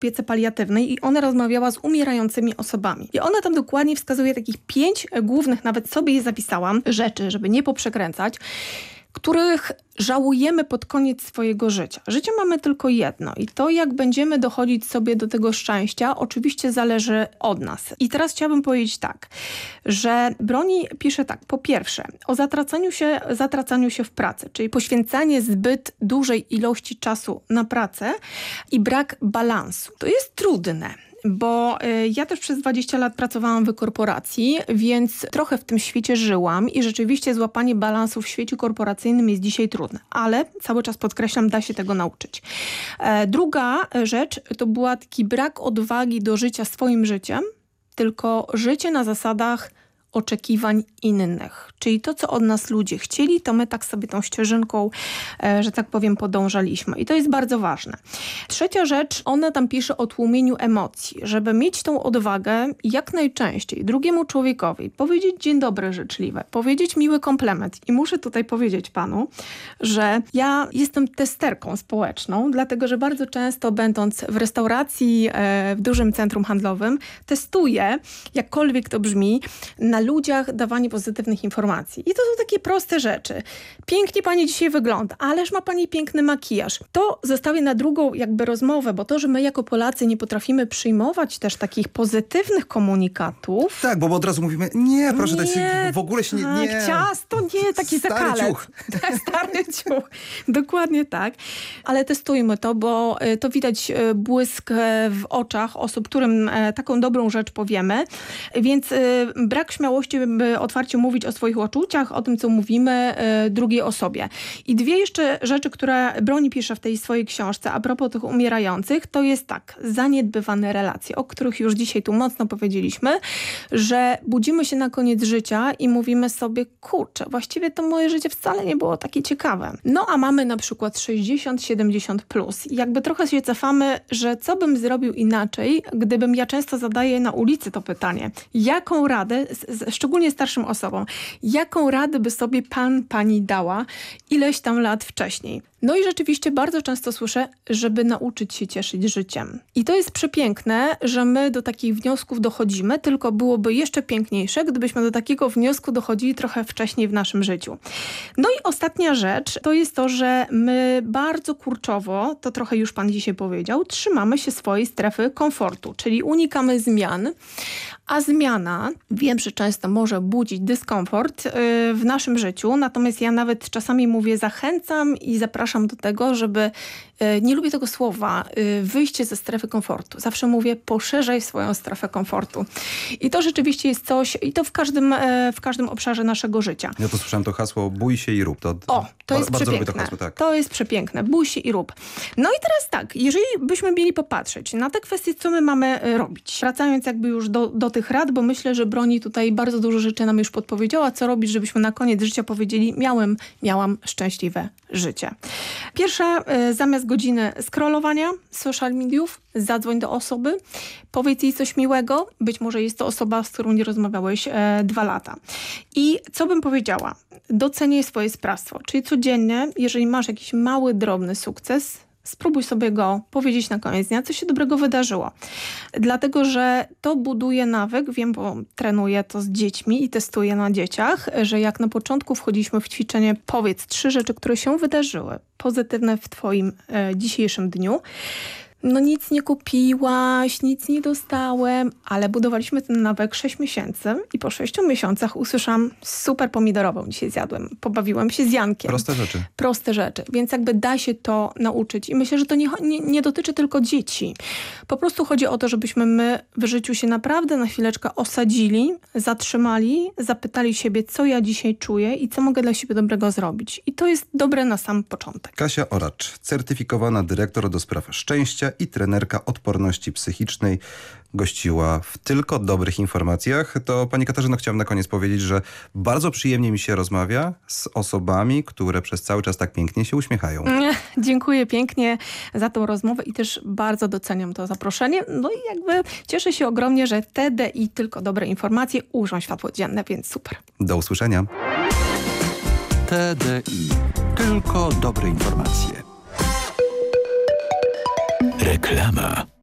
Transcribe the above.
opiece paliatywnej i ona rozmawiała z umierającymi osobami. I ona tam dokładnie wskazuje takich 5 głównych, nawet sobie je zapisałam, rzeczy, żeby nie poprzekręcać, których żałujemy pod koniec swojego życia. Życie mamy tylko jedno i to, jak będziemy dochodzić sobie do tego szczęścia, oczywiście zależy od nas. I teraz chciałabym powiedzieć tak, że Broni pisze tak, po pierwsze, o zatracaniu się w pracy, czyli poświęcanie zbyt dużej ilości czasu na pracę i brak balansu. To jest trudne. Bo ja też przez 20 lat pracowałam w korporacji, więc trochę w tym świecie żyłam i rzeczywiście złapanie balansu w świecie korporacyjnym jest dzisiaj trudne. Ale cały czas podkreślam, da się tego nauczyć. Druga rzecz to była taki brak odwagi do życia swoim życiem, tylko życie na zasadach oczekiwań innych. Czyli to, co od nas ludzie chcieli, to my tak sobie tą ścieżynką, że tak powiem, podążaliśmy. I to jest bardzo ważne. Trzecia rzecz, ona tam pisze o tłumieniu emocji. Żeby mieć tą odwagę jak najczęściej drugiemu człowiekowi powiedzieć dzień dobry życzliwe, powiedzieć miły komplement. I muszę tutaj powiedzieć panu, że ja jestem testerką społeczną, dlatego, że bardzo często będąc w restauracji, w dużym centrum handlowym, testuję, jakkolwiek to brzmi, na ludziach dawanie pozytywnych informacji. I to są takie proste rzeczy. Pięknie pani dzisiaj wygląda, ależ ma pani piękny makijaż. To zostawię na drugą jakby rozmowę, bo to, że my jako Polacy nie potrafimy przyjmować też takich pozytywnych komunikatów. Tak, bo od razu mówimy, nie, proszę, to jest w ogóle się tak, nie... ciasto, nie, taki stary zakalec. ciuch. Stary ciuch. Dokładnie tak. Ale testujmy to, bo to widać błysk w oczach osób, którym taką dobrą rzecz powiemy. Więc brak śmiałości, by otwarcie mówić o swoich uczuciach, o tym, co mówimy drugiej osobie. I dwie jeszcze rzeczy, które Broni pisze w tej swojej książce a propos tych umierających, to jest tak, zaniedbywane relacje, o których już dzisiaj tu mocno powiedzieliśmy, że budzimy się na koniec życia i mówimy sobie, kurczę, właściwie to moje życie wcale nie było takie ciekawe. No a mamy na przykład 60-70 plus. I jakby trochę się cofamy, że co bym zrobił inaczej, gdybym, ja często zadaję na ulicy to pytanie, jaką radę, szczególnie starszym osobom, jaką radę by sobie pani dała ileś tam lat wcześniej. No i rzeczywiście bardzo często słyszę, żeby nauczyć się cieszyć życiem. I to jest przepiękne, że my do takich wniosków dochodzimy, tylko byłoby jeszcze piękniejsze, gdybyśmy do takiego wniosku dochodzili trochę wcześniej w naszym życiu. No i ostatnia rzecz to jest to, że my bardzo kurczowo, to trochę już pan dzisiaj powiedział, trzymamy się swojej strefy komfortu, czyli unikamy zmian, a zmiana, wiem, że często może budzić dyskomfort w naszym życiu, natomiast ja nawet czasami mówię, zachęcam i zapraszam do tego, żeby, nie lubię tego słowa, wyjście ze strefy komfortu. Zawsze mówię, poszerzaj swoją strefę komfortu. I to rzeczywiście jest coś, i to w każdym obszarze naszego życia. Ja to słyszałem to hasło, bój się i rób. To jest bardzo przepiękne. lubię to hasło, tak. To jest przepiękne. Bój się i rób. No i teraz tak, jeżeli byśmy mieli popatrzeć na te kwestie, co my mamy robić, wracając jakby już do tych rad, bo myślę, że Broni tutaj bardzo dużo rzeczy nam już podpowiedziała, co robić, żebyśmy na koniec życia powiedzieli, miałam szczęśliwe życie. Pierwsza, zamiast godziny scrollowania social mediów, zadzwoń do osoby, powiedz jej coś miłego, być może jest to osoba, z którą nie rozmawiałeś 2 lata. I co bym powiedziała? Doceniaj swoje sprawstwo, czyli codziennie, jeżeli masz jakiś mały, drobny sukces, spróbuj sobie go powiedzieć na koniec dnia, co się dobrego wydarzyło. Dlatego, że to buduje nawyk, wiem, bo trenuję to z dziećmi i testuję na dzieciach, że jak na początku wchodziliśmy w ćwiczenie, powiedz 3 rzeczy, które się wydarzyły, pozytywne w twoim dzisiejszym dniu. No nic nie kupiłaś, nic nie dostałem, ale budowaliśmy ten nawyk 6 miesięcy i po 6 miesiącach usłyszałam, super pomidorową dzisiaj zjadłem, pobawiłam się z Jankiem. Proste rzeczy, więc jakby da się to nauczyć i myślę, że to nie dotyczy tylko dzieci. Po prostu chodzi o to, żebyśmy my w życiu się naprawdę na chwileczkę osadzili, zatrzymali, zapytali siebie, co ja dzisiaj czuję i co mogę dla siebie dobrego zrobić. I to jest dobre na sam początek. Kasia Oracz, certyfikowana dyrektor do spraw szczęścia i trenerka odporności psychicznej, gościła w Tylko Dobrych Informacjach. To pani Katarzyno, chciałem na koniec powiedzieć, że bardzo przyjemnie mi się rozmawia z osobami, które przez cały czas tak pięknie się uśmiechają. Dziękuję pięknie za tą rozmowę i też bardzo doceniam to zaproszenie. No i jakby cieszę się ogromnie, że TDI Tylko Dobre Informacje ujrzą światło dzienne, więc super. Do usłyszenia. TDI Tylko Dobre Informacje. Reklama.